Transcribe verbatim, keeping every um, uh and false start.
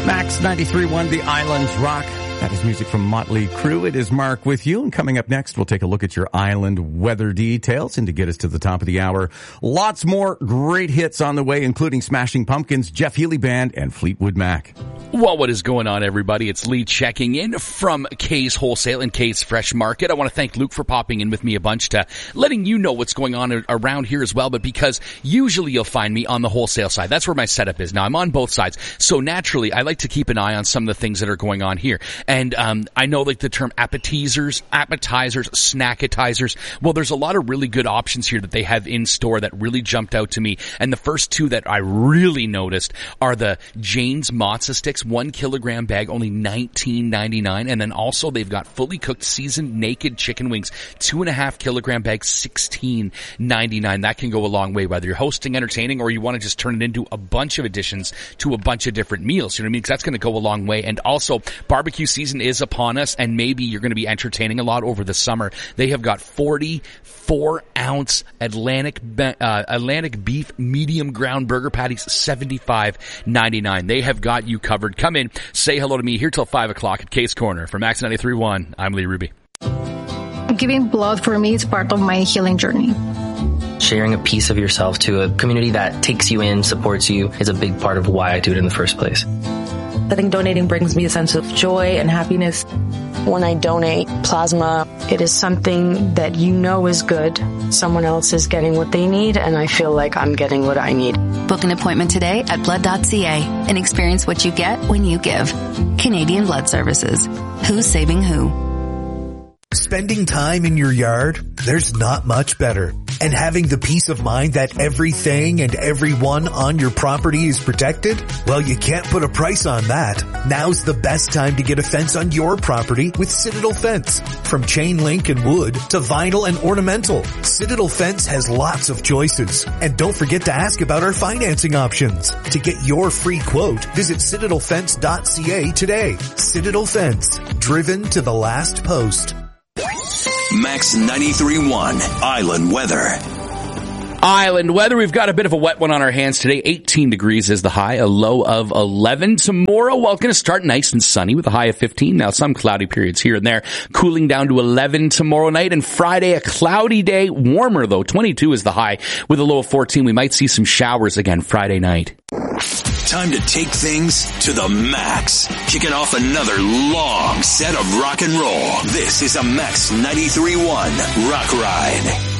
Max ninety-three point one, The Islands Rock. That is music from Motley Crue. It is Mark with you. And coming up next, we'll take a look at your island weather details. And to get us to the top of the hour, lots more great hits on the way, including Smashing Pumpkins, Jeff Healey Band, and Fleetwood Mac. Well, what is going on, everybody? It's Lee checking in from Kay's Wholesale and Kay's Fresh Market. I want to thank Luke for popping in with me a bunch to letting you know what's going on around here as well. But because usually you'll find me on the wholesale side. That's where my setup is. Now, I'm on both sides. So naturally, I like to keep an eye on some of the things that are going on here. And um I know like the term appetizers, appetizers, snackatizers. Well, there's a lot of really good options here that they have in store that really jumped out to me. And the first two that I really noticed are the Jane's Mozza Sticks, one kilogram bag, only nineteen ninety-nine. And then also they've got fully cooked seasoned naked chicken wings, two and a half kilogram bag, sixteen ninety-nine. That can go a long way, whether you're hosting, entertaining, or you want to just turn it into a bunch of additions to a bunch of different meals. You know what I mean? Because that's going to go a long way. And also, barbecue season is upon us, and maybe you're going to be entertaining a lot over the summer. They have got forty-four ounce Atlantic uh, Atlantic beef medium ground burger patties, seventy-five ninety-nine. They have got you covered. Come in, say hello to me here till five o'clock at Case Corner. For Max ninety-three point one, I'm Lee Ruby. Giving blood for me is part of my healing journey. Sharing a piece of yourself to a community that takes you in, supports you, is a big part of why I do it in the first place. I think donating brings me a sense of joy and happiness. When I donate plasma, it is something that you know is good. Someone else is getting what they need, and I feel like I'm getting what I need. Book an appointment today at blood dot c a and experience what you get when you give. Canadian Blood Services. Who's saving who? Spending time in your yard, there's not much better. And having the peace of mind that everything and everyone on your property is protected? Well, you can't put a price on that. Now's the best time to get a fence on your property with Citadel Fence. From chain link and wood to vinyl and ornamental, Citadel Fence has lots of choices. And don't forget to ask about our financing options. To get your free quote, visit citadel fence dot c a today. Citadel Fence, driven to the last post. Max ninety-three point one, Island Weather. Island weather. We've got a bit of a wet one on our hands today. eighteen degrees is the high, a low of eleven. Tomorrow, well, going to start nice and sunny with a high of fifteen. Now, some cloudy periods here and there, cooling down to eleven tomorrow night. And Friday, a cloudy day, warmer though. twenty-two is the high with a low of fourteen. We might see some showers again Friday night. Time to take things to the max. Kicking off another long set of rock and roll. This is a Max ninety-three point one Rock Ride.